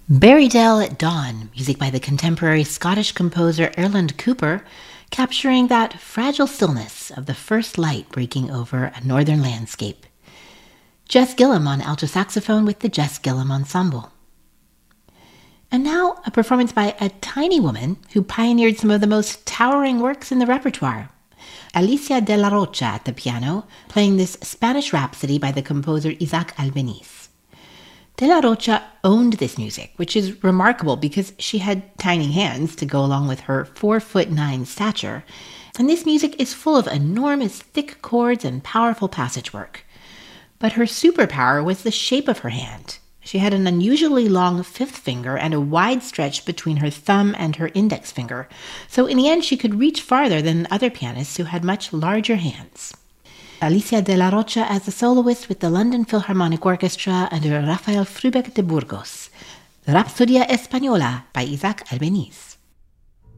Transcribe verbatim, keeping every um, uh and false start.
Berrydale at Dawn, music by the contemporary Scottish composer Erland Cooper, capturing that fragile stillness of the first light breaking over a northern landscape. Jess Gillam on alto saxophone with the Jess Gillam Ensemble. And now a performance by a tiny woman who pioneered some of the most towering works in the repertoire. Alicia de la Rocha at the piano, playing this Spanish Rhapsody by the composer Isaac Albeniz. De la Rocha owned this music, which is remarkable because she had tiny hands to go along with her four foot nine stature, and this music is full of enormous thick chords and powerful passage work. But her superpower was the shape of her hand. She had an unusually long fifth finger and a wide stretch between her thumb and her index finger, so in the end she could reach farther than other pianists who had much larger hands. Alicia de la Rocha as a soloist with the London Philharmonic Orchestra under Rafael Frubeck de Burgos. Rapsodia Española by Isaac Albeniz.